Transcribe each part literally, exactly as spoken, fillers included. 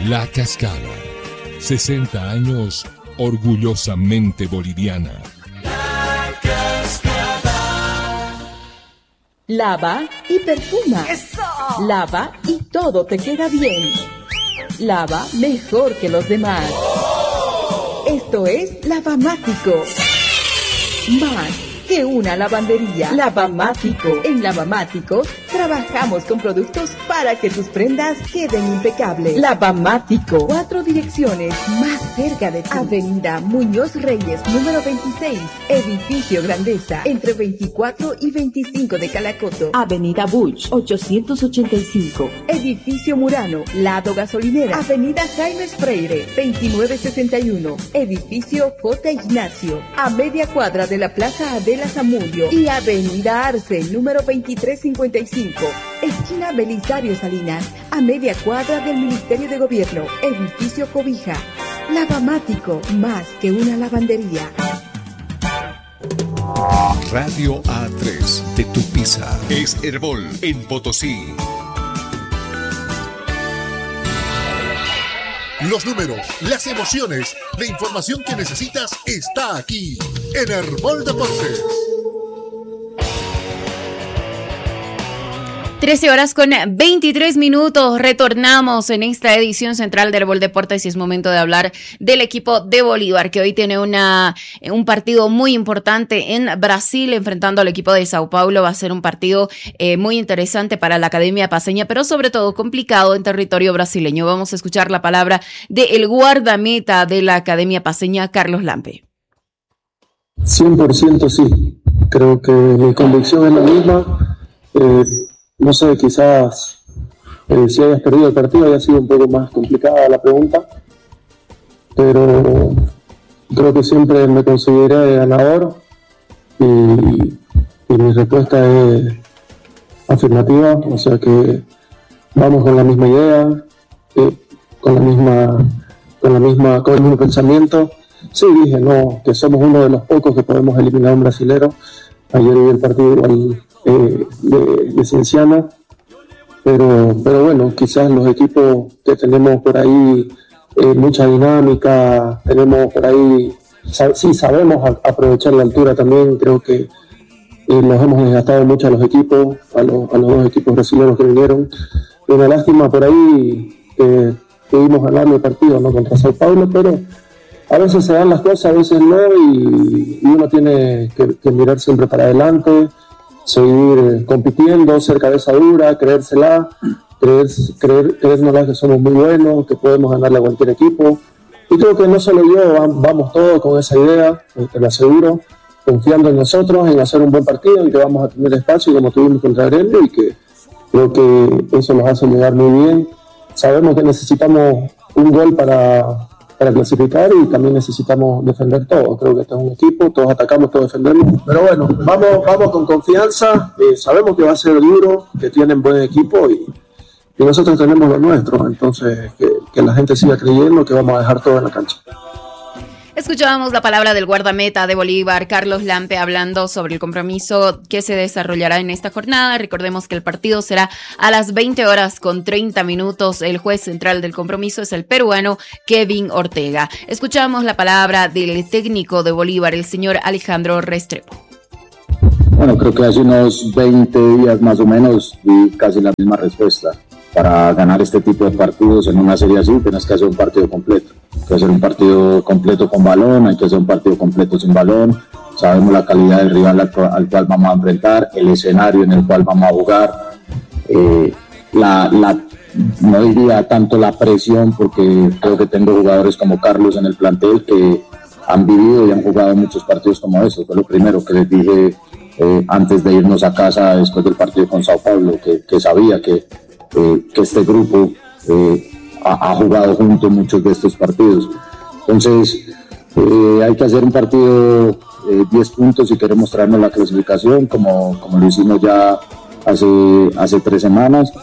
La Cascada. sesenta años orgullosamente boliviana. La Cascada. Lava y perfuma. ¡Eso! Lava y todo te queda bien. Lava mejor que los demás. ¡Oh! Esto es Lavamático. Más que una lavandería. Lavamático. En Lavamático trabajamos con productos para que tus prendas queden impecables. Lavamático. Cuatro direcciones más cerca de ti. Avenida Muñoz Reyes, número veintiséis. Edificio Grandeza, entre veinticuatro y veinticinco de Calacoto. Avenida Buch, ochocientos ochenta y cinco. Edificio Murano, lado gasolinera. Avenida Jaime Freire, veintinueve sesenta y uno. Edificio J. Ignacio, a media cuadra de la Plaza Adela Zamudio. Y Avenida Arce, número veintitrés cincuenta y cinco. Esquina Belisario Salinas, a media cuadra del Ministerio de Gobierno. Edificio Cobija. Lavamático, más que una lavandería. Radio A tres de Tupiza es Herbol en Potosí. Los números, las emociones, la información que necesitas está aquí en Herbol Deportes. trece horas con veintitrés minutos, retornamos en esta edición central de Herbol Deportes y es momento de hablar del equipo de Bolívar, que hoy tiene una, un partido muy importante en Brasil enfrentando al equipo de Sao Paulo. Va a ser un partido eh, muy interesante para la Academia Paceña, pero sobre todo complicado en territorio brasileño. Vamos a escuchar la palabra del guardameta de la Academia Paceña, Carlos Lampe. cien por ciento sí, creo que mi convicción es la misma. Eh, No sé, quizás eh, si hayas perdido el partido haya sido un poco más complicada la pregunta, pero creo que siempre me consideré ganador y, y mi respuesta es afirmativa, o sea que vamos con la misma idea, eh, con la misma, con la misma, con el mismo pensamiento. Sí, dije no, que somos uno de los pocos que podemos eliminar a un brasilero. Ayer vi el partido igual eh, de, de Cienciano, pero, pero bueno, quizás los equipos que tenemos por ahí eh, mucha dinámica, tenemos por ahí, sab- sí sabemos a, aprovechar la altura también, creo que eh, nos hemos desgastado mucho a los equipos, a, lo, a los dos equipos brasileños que vinieron. Y una lástima por ahí que pudimos ganar el partido, ¿no?, contra Sao Paulo, pero a veces se dan las cosas, a veces no, y, y uno tiene que, que mirar siempre para adelante, seguir compitiendo, ser cabeza dura, creérsela, creer, creer, creérnosla que somos muy buenos, que podemos ganarle a cualquier equipo. Y creo que no solo yo, vamos todos con esa idea, te lo aseguro, confiando en nosotros, en hacer un buen partido, y que vamos a tener espacio como tuvimos contra Gremio, y que creo que eso nos hace llegar muy bien. Sabemos que necesitamos un gol para... para clasificar y también necesitamos defender todo. Creo que este es un equipo, todos atacamos, todos defendemos. Pero bueno, vamos, vamos con confianza, eh, sabemos que va a ser duro, que tienen buen equipo y, y nosotros tenemos lo nuestro, entonces que, que la gente siga creyendo que vamos a dejar todo en la cancha. Escuchábamos la palabra del guardameta de Bolívar, Carlos Lampe, hablando sobre el compromiso que se desarrollará en esta jornada. Recordemos que el partido será a las veinte horas con treinta minutos. El juez central del compromiso es el peruano Kevin Ortega. Escuchamos la palabra del técnico de Bolívar, el señor Alejandro Restrepo. Bueno, creo que hace unos veinte días más o menos di casi la misma respuesta. Para ganar este tipo de partidos en una serie así tienes que hacer un partido completo. Hay que hacer un partido completo con balón, hay que hacer un partido completo sin balón. Sabemos la calidad del rival al, al cual vamos a enfrentar, el escenario en el cual vamos a jugar. Eh, la, la, no diría tanto la presión, porque creo que tengo jugadores como Carlos en el plantel que han vivido y han jugado muchos partidos como estos. Fue lo primero que les dije eh, antes de irnos a casa después del partido con Sao Paulo, que, que sabía que Eh, que este grupo eh, ha, ha jugado juntos muchos de estos partidos. Entonces eh, hay que hacer un partido eh, diez puntos si queremos traernos la clasificación, como, como lo hicimos ya hace, hace tres semanas.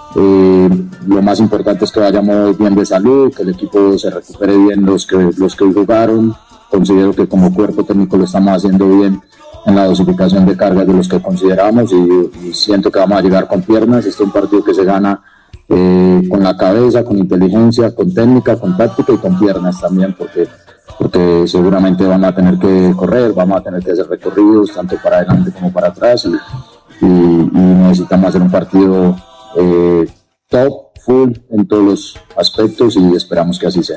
Eh, lo más importante es que vayamos bien de salud, que el equipo se recupere bien, los que, los que jugaron. Considero que como cuerpo técnico lo estamos haciendo bien en la dosificación de cargas de los que consideramos, y, y siento que vamos a llegar con piernas. Este es un partido que se gana eh, con la cabeza, con inteligencia, con técnica, con táctica y con piernas también, porque, porque seguramente van a tener que correr, vamos a tener que hacer recorridos tanto para adelante como para atrás y, y, y necesitamos hacer un partido eh, top, full en todos los aspectos y esperamos que así sea.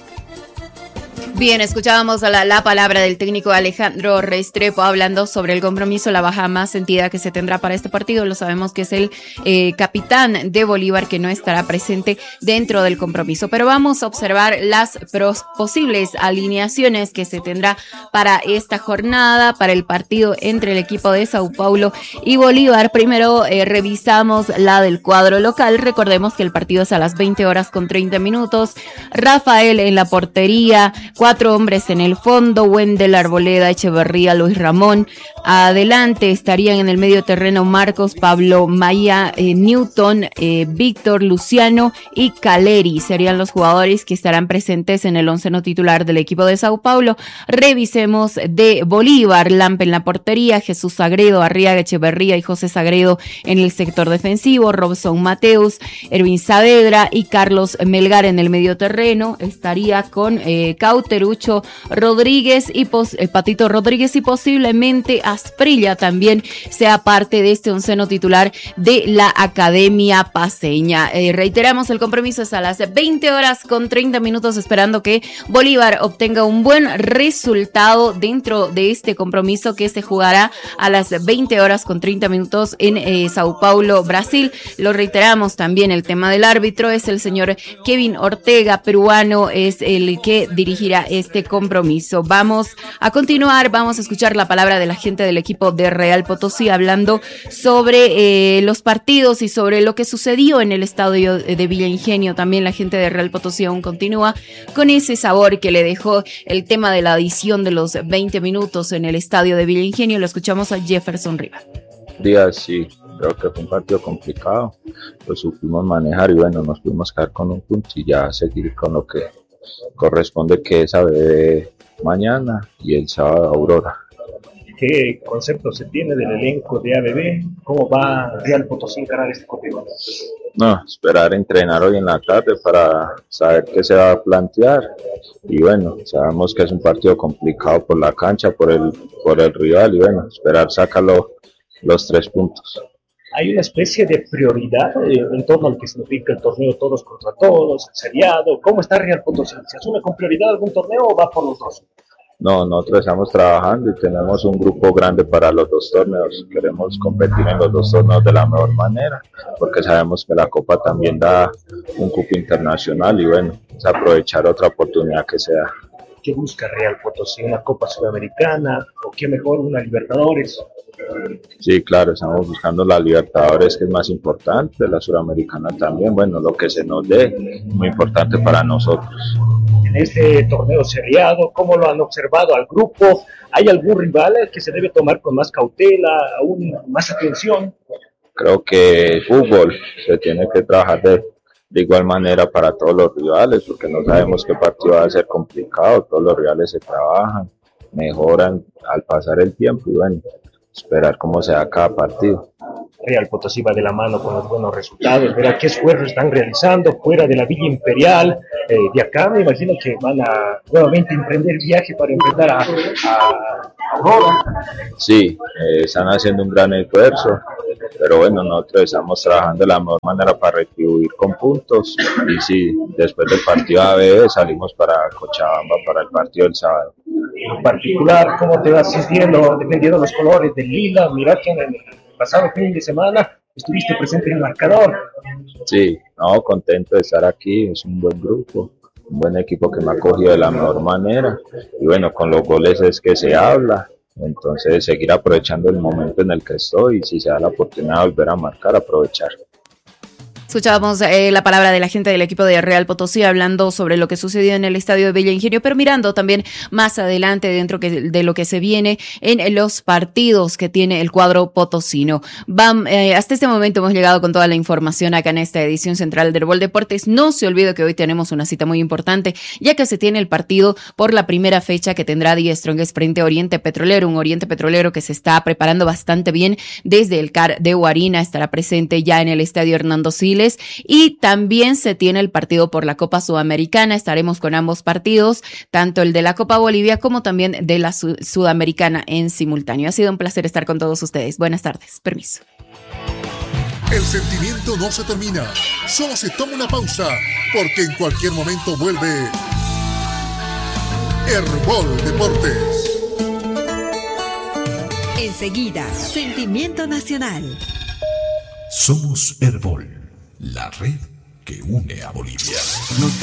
Bien, escuchábamos la, la palabra del técnico Alejandro Restrepo hablando sobre el compromiso, la baja más sentida que se tendrá para este partido. Lo sabemos que es el eh, capitán de Bolívar que no estará presente dentro del compromiso. Pero vamos a observar las pros, posibles alineaciones que se tendrá para esta jornada, para el partido entre el equipo de Sao Paulo y Bolívar. Primero eh, revisamos la del cuadro local. Recordemos que el partido es a las veinte horas con treinta minutos. Rafael en la portería. Cuatro hombres en el fondo, Wendel, Arboleda, Echeverría, Luis Ramón. Adelante estarían en el medio terreno Marcos, Pablo, Maya, eh, Newton, eh, Víctor, Luciano y Caleri. Serían los jugadores que estarán presentes en el onceno titular del equipo de Sao Paulo. Revisemos de Bolívar, Lampe en la portería, Jesús Sagredo, Arriaga, Echeverría y José Sagredo en el sector defensivo, Robson Mateus, Erwin Saavedra y Carlos Melgar en el medio terreno. Estaría con eh, Cauter, Terucho Rodríguez y pos, eh, Patito Rodríguez y posiblemente Asprilla también sea parte de este onceno titular de la Academia Paceña. Eh, reiteramos, el compromiso es a las veinte horas con treinta minutos, esperando que Bolívar obtenga un buen resultado dentro de este compromiso que se jugará a las veinte horas con treinta minutos en eh, Sao Paulo, Brasil. Lo reiteramos también, el tema del árbitro es el señor Kevin Ortega, peruano, es el que dirigirá este compromiso. Vamos a continuar, vamos a escuchar la palabra de la gente del equipo de Real Potosí hablando sobre eh, los partidos y sobre lo que sucedió en el estadio de Villa Ingenio. También la gente de Real Potosí aún continúa con ese sabor que le dejó el tema de la adición de los veinte minutos en el estadio de Villa Ingenio. Lo escuchamos a Jefferson Riva. Días, sí, creo que fue un partido complicado, lo supimos manejar y bueno, nos pudimos quedar con un punto y ya seguir con lo que corresponde, que es A B B mañana y el sábado Aurora. ¿Qué concepto se tiene del elenco de A B B? ¿Cómo va Real Potosí a encarar este partido? No, esperar entrenar hoy en la tarde para saber qué se va a plantear y bueno, sabemos que es un partido complicado por la cancha, por el, por el rival y bueno, esperar sacarlo los tres puntos. Hay una especie de prioridad eh, en torno al que significa el torneo todos contra todos, el seriado. ¿Cómo está Real Potosí? ¿Se asume con prioridad algún torneo o va por los dos? No, nosotros estamos trabajando y tenemos un grupo grande para los dos torneos. Queremos competir en los dos torneos de la mejor manera, porque sabemos que la Copa también da un cupo internacional y bueno, es aprovechar otra oportunidad que se da. ¿Qué busca Real Potosí? ¿Una Copa Sudamericana? ¿O qué mejor, una Libertadores? Sí, claro, estamos buscando la Libertadores, que es más importante, la Sudamericana también, bueno, lo que se nos dé, muy importante para nosotros. En este torneo seriado, ¿cómo lo han observado al grupo? ¿Hay algún rival que se debe tomar con más cautela, aún más atención? Creo que el fútbol se tiene que trabajar de, de igual manera para todos los rivales, porque no sabemos qué partido va a ser complicado, todos los rivales se trabajan, mejoran al pasar el tiempo y bueno, esperar cómo se da cada partido. Real Potosí va de la mano con los buenos resultados. Verá qué esfuerzos están realizando fuera de la Villa Imperial. Eh, de acá me imagino que van a nuevamente emprender viaje para enfrentar a, a Aurora. Sí, eh, están haciendo un gran esfuerzo, pero bueno, nosotros estamos trabajando de la mejor manera para retribuir con puntos y sí, después del partido A B B salimos para Cochabamba para el partido del sábado. En particular, ¿cómo te vas sintiendo defendiendo los colores del Lila? Mira que en el pasado fin de semana estuviste presente en el marcador. Sí, no, contento de estar aquí, es un buen grupo, un buen equipo que me ha acogido de la mejor manera y bueno, con los goles es que se habla, entonces seguir aprovechando el momento en el que estoy y si se da la oportunidad de volver a marcar, aprovechar. Escuchábamos eh, la palabra de la gente del equipo de Real Potosí hablando sobre lo que sucedió en el estadio de Villa Ingenio, pero mirando también más adelante dentro que, de lo que se viene en los partidos que tiene el cuadro potosino. Bam, eh, hasta este momento hemos llegado con toda la información acá en esta edición central de Herbol Deportes. No se olvide que hoy tenemos una cita muy importante, ya que se tiene el partido por la primera fecha que tendrá Die Strongest frente a Oriente Petrolero, un Oriente Petrolero que se está preparando bastante bien desde el C A R de Huarina, estará presente ya en el estadio Hernando Siles. nacionales y también se tiene el partido por la Copa Sudamericana. Estaremos con ambos partidos, tanto el de la Copa Bolivia como también de la Su- Sudamericana en simultáneo. Ha sido un placer estar con todos ustedes. Buenas tardes. Permiso. El sentimiento no se termina, solo se toma una pausa, porque en cualquier momento vuelve Herbol Deportes. Enseguida, Sentimiento Nacional. Somos Herbol, la red que une a Bolivia. No